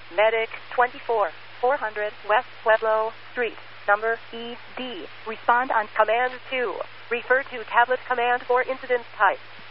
Medic 24, 400 West Pueblo Street, number ED. Respond on Command 2. Refer to tablet command for incident type.